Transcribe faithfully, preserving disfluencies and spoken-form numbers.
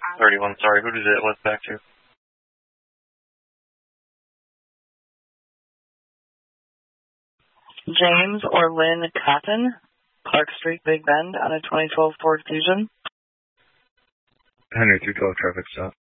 thirty-one, sorry, who did it list back to? James or Lynn Cotton, Clark Street, Big Bend, on a twenty twelve Ford Fusion. Henry three twelve traffic stop.